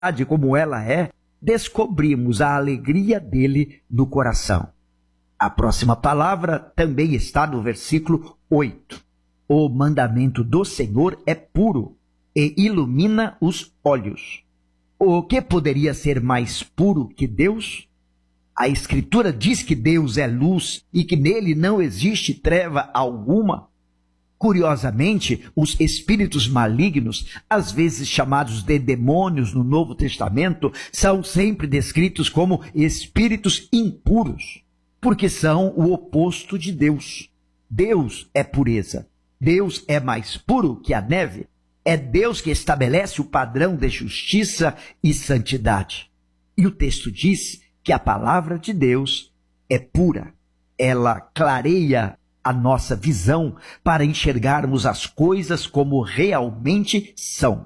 como ela é, descobrimos a alegria dele no coração. A próxima palavra também está no versículo 8. O mandamento do Senhor é puro e ilumina os olhos. O que poderia ser mais puro que Deus? A Escritura diz que Deus é luz e que nele não existe treva alguma. Curiosamente, os espíritos malignos, às vezes chamados de demônios no Novo Testamento, são sempre descritos como espíritos impuros, porque são o oposto de Deus. Deus é pureza. Deus é mais puro que a neve. É Deus que estabelece o padrão de justiça e santidade. E o texto diz que a palavra de Deus é pura. Ela clareia a nossa visão para enxergarmos as coisas como realmente são.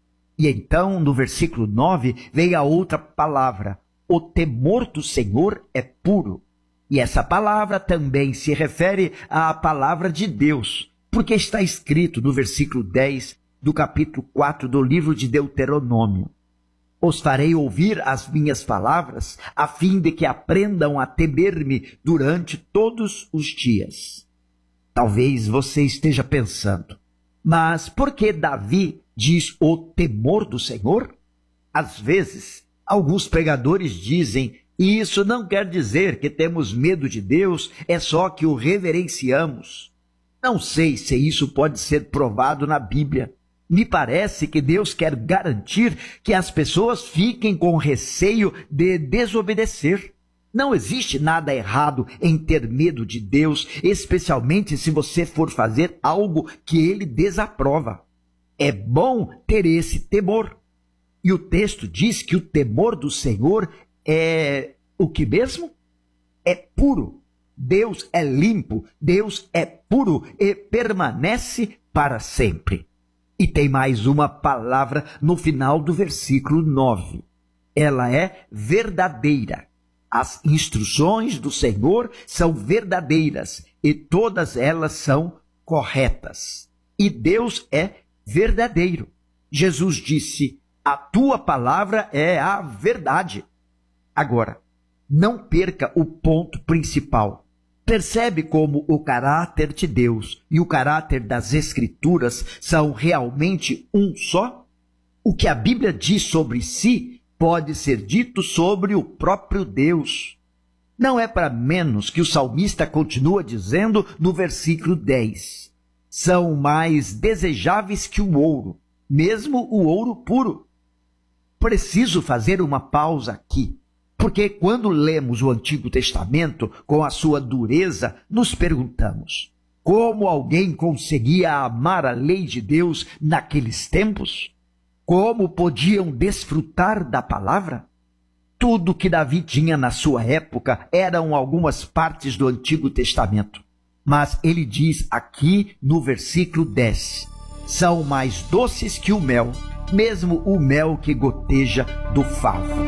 E então, no versículo 9, vem a outra palavra. O temor do Senhor é puro. E essa palavra também se refere à palavra de Deus, porque está escrito no versículo 10 do capítulo 4 do livro de Deuteronômio. Os farei ouvir as minhas palavras, a fim de que aprendam a temer-me durante todos os dias. Talvez você esteja pensando, mas por que Davi diz o temor do Senhor? Às vezes, alguns pregadores dizem, e isso não quer dizer que temos medo de Deus, é só que o reverenciamos. Não sei se isso pode ser provado na Bíblia. Me parece que Deus quer garantir que as pessoas fiquem com receio de desobedecer. Não existe nada errado em ter medo de Deus, especialmente se você for fazer algo que ele desaprova. É bom ter esse temor. E o texto diz que o temor do Senhor é o que mesmo? É puro. Deus é limpo, Deus é puro e permanece para sempre. E tem mais uma palavra no final do versículo 9. Ela é verdadeira. As instruções do Senhor são verdadeiras e todas elas são corretas. E Deus é verdadeiro. Jesus disse, a tua palavra é a verdade. Agora, não perca o ponto principal. Percebe como o caráter de Deus e o caráter das Escrituras são realmente um só? O que a Bíblia diz sobre si pode ser dito sobre o próprio Deus. Não é para menos que o salmista continua dizendo no versículo 10. São mais desejáveis que o ouro, mesmo o ouro puro. Preciso fazer uma pausa aqui. Porque quando lemos o Antigo Testamento, com a sua dureza, nos perguntamos, como alguém conseguia amar a lei de Deus naqueles tempos? Como podiam desfrutar da palavra? Tudo que Davi tinha na sua época eram algumas partes do Antigo Testamento. Mas ele diz aqui no versículo 10, são mais doces que o mel, mesmo o mel que goteja do favo.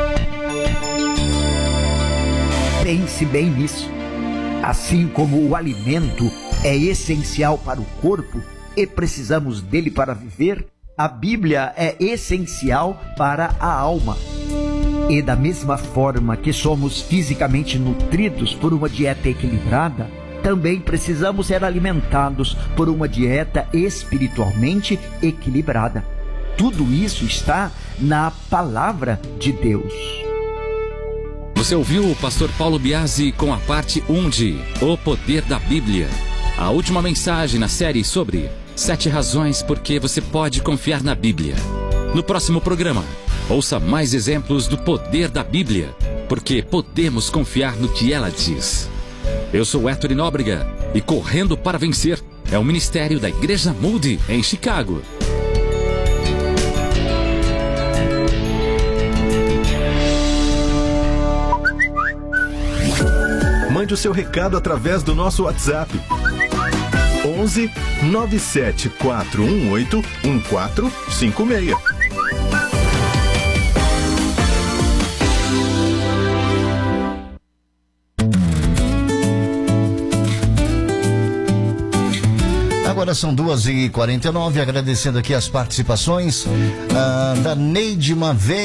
Pense bem nisso. Assim como o alimento é essencial para o corpo e precisamos dele para viver, a Bíblia é essencial para a alma. E da mesma forma que somos fisicamente nutridos por uma dieta equilibrada, também precisamos ser alimentados por uma dieta espiritualmente equilibrada. Tudo isso está na palavra de Deus. Você ouviu o pastor Paulo Biasi com a parte 1 de O Poder da Bíblia. A última mensagem na série sobre 7 razões por que você pode confiar na Bíblia. No próximo programa, ouça mais exemplos do poder da Bíblia, porque podemos confiar no que ela diz. Eu sou Héctor Nóbrega e Correndo para Vencer é o ministério da Igreja Moody em Chicago. Mande o seu recado através do nosso WhatsApp. 11 97 418 1456. Agora são 2h49, agradecendo aqui as participações da Neide Mavei.